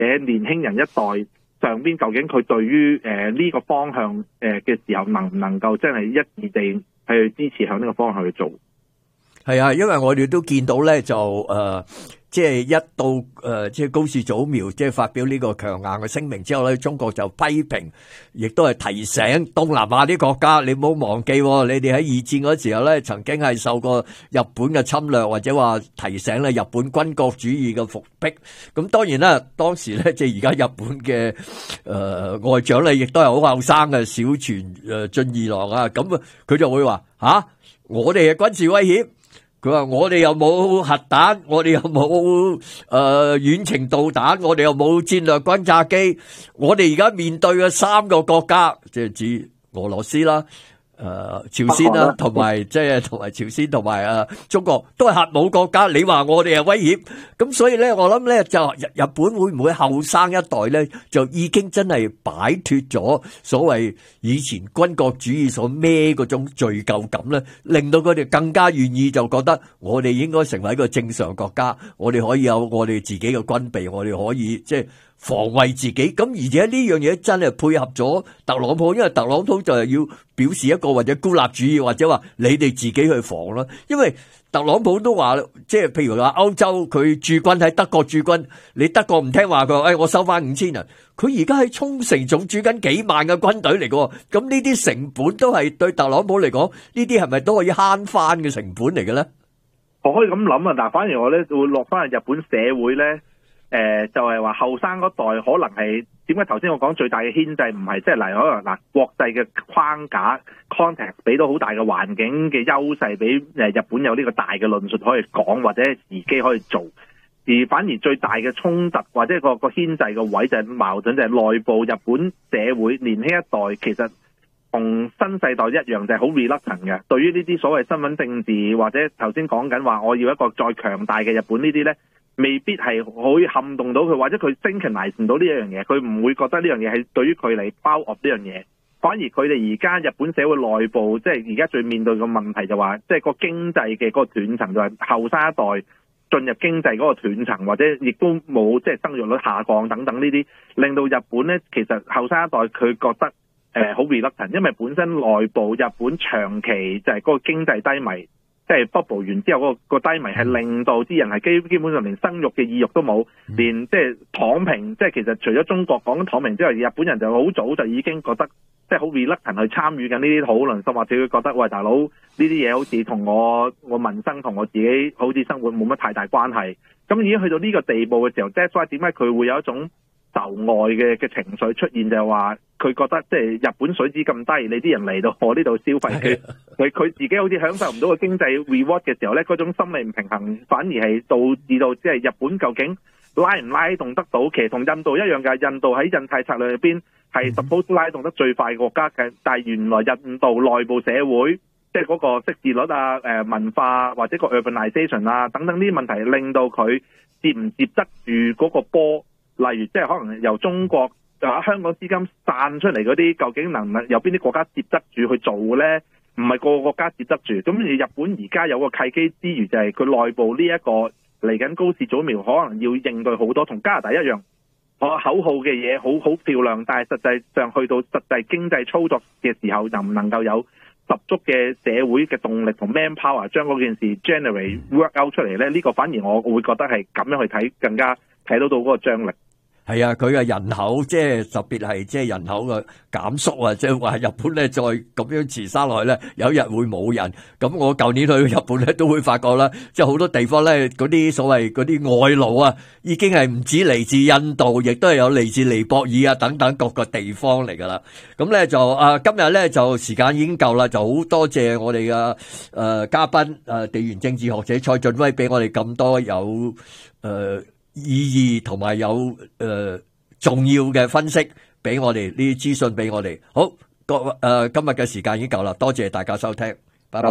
年輕人一代上邊，究竟佢對於呢個方向嘅時候，能唔能夠真係一致地去支持向呢個方向去做？ 係啊，因為我哋都見到咧，就即係一到即係高市早苗即係發表呢個強硬嘅聲明之後咧，中國就批評，亦都係提醒東南亞啲國家，你唔好忘記，你哋喺二戰嗰時候咧，曾經係受過日本嘅侵略，或者話提醒咧日本軍國主義嘅復辟。咁當然啦，當時咧即係而家日本嘅外長咧，亦都係好後生嘅小泉進二郎啊，咁佢就會話我哋係軍事威脅。佢話我哋又冇核彈，我哋又冇遠程導彈，我哋又冇戰略轟炸機，我哋而家面對嘅3個國家，即係指俄羅斯啦、朝鮮啦，同埋即係同埋朝鮮同埋中國都係核武國家。你話我哋係威脅，咁所以咧，我諗咧就日本會唔會後生一代咧就已經真係擺脫咗所謂以前軍國主義所孭嗰種罪疚感咧，令到佢哋更加願意就覺得我哋應該成為一個正常國家，我哋可以有我哋自己嘅軍備，我哋可以即係防衛自己。咁而且呢樣嘢真係配合咗特朗普，因為特朗普就係要表示一個或者孤立主義，或者話你哋自己去防咯。因為特朗普都話，即係譬如話歐洲佢駐軍喺德國駐軍，你德國唔聽話，佢話我收翻5000人。佢而家喺沖繩仲駐緊幾萬嘅軍隊嚟嘅，咁呢啲成本都係對特朗普嚟講，呢啲係咪都可以慳翻嘅成本嚟嘅咧？ 我可以咁諗啊，但係反而我咧會落翻去日本社會咧。就係話後生嗰代可能係點解頭先我講最大嘅牽制唔係即係嚟可能國際嘅框架 context 俾到好大嘅環境嘅優勢俾日本有呢個大嘅論述可以講或者時機可以做，而反而最大嘅衝突或者個牽制嘅位就係矛盾，就係內部日本社會年輕一代其實同新世代一樣，就係好 reluctant 嘅，對於呢啲所謂身份政治或者頭先講緊話我要一個再強大嘅日本呢啲呢，未必係可以撼動到佢，或者佢 synchronize 唔到呢一樣嘢，佢唔會覺得呢樣嘢係對於佢嚟包 of 呢樣嘢。反而佢哋而家日本社會內部，即係而家最面對嘅問題就話，即係個經濟嘅嗰個斷層，就係後生一代進入經濟嗰個斷層，或者亦都冇即係生育率下降等等呢啲，令到日本呢其實後生一代佢覺得好 reluctant， 因為本身內部日本長期就係嗰個經濟低迷。即係 bubble 完之後個低迷係令到啲人係基本上連生育嘅意欲都冇，連即係躺平，即係其實除咗中國講緊躺平之外，日本人就好早就已經覺得即係好 reluctant 去參與緊呢啲討論，甚或者佢覺得喂大佬呢啲嘢好似同我民生同我自己好似生活冇乜太大關係，咁已經去到呢個地步嘅時候 that's why 點解佢會有一種仇外嘅情緒出現，就係話佢覺得即係日本水準咁低，你啲人嚟到我呢度消費，佢自己好似享受唔到個經濟 reward 嘅時候咧，嗰種心理唔平衡，反而係導致到即係日本究竟拉唔拉動得到？其實同印度一樣嘅，印度喺印太策略入邊係 suppose 拉動得最快嘅國家嘅，但係原來印度內部社會即係嗰個識字率啊、文化或者個 urbanization 啊等等呢啲問題，令到佢接唔接得住嗰個波。例如即係可能由中國香港資金散出嚟嗰啲，究竟能有邊啲國家接得住去做嘅咧？唔係個個國家接得住。咁日本而家有個契機之餘，就係佢內部呢一個嚟緊高市早苗，可能要應對好多同加拿大一樣，口號嘅嘢好漂亮，但係實際上去到實際經濟操作嘅時候，能唔能夠有十足嘅社會嘅動力同 manpower 將嗰件事 generate work out 出嚟咧？呢個反而我會覺得係咁樣去睇，更加睇到嗰個張力。 係啊，佢嘅人口即係特別係即係人口嘅減縮啊，即係話日本咧再咁樣遲生落去咧，有一日會冇人。咁我舊年去日本咧都會發覺啦，即係好多地方咧嗰啲所謂嗰啲外勞啊，已經係唔止嚟自印度，亦都係有嚟自尼泊爾啊等等各個地方嚟噶啦。咁咧就今日咧就時間已經夠啦，就好多謝我哋嘅嘉賓地緣政治學者蔡俊威俾我哋咁多有意義同埋有重要嘅分析俾我哋，呢啲資訊俾我哋。好，今日嘅時間已經夠啦，多謝大家收聽，拜拜。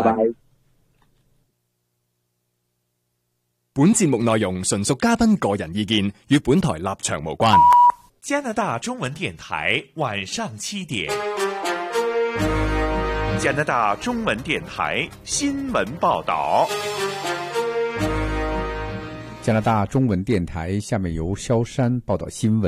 本節目內容純屬嘉賓個人意見，與本台立場無關。 加拿大中文電台晚上7點，加拿大中文電台新聞報道。 加拿大中文電台下面由蕭珊報道新聞。